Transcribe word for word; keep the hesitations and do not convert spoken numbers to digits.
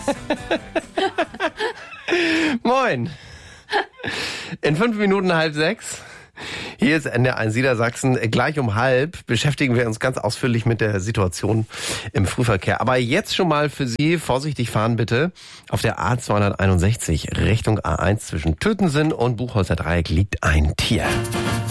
Moin. In fünf Minuten halb sechs. Hier ist N D R eins Niedersachsen. Gleich um halb beschäftigen wir uns ganz ausführlich mit der Situation im Frühverkehr. Aber jetzt schon mal für Sie, vorsichtig fahren bitte. Auf der A zweihunderteinundsechzig Richtung A eins zwischen Tötensen und Buchholzer Dreieck liegt ein Tier.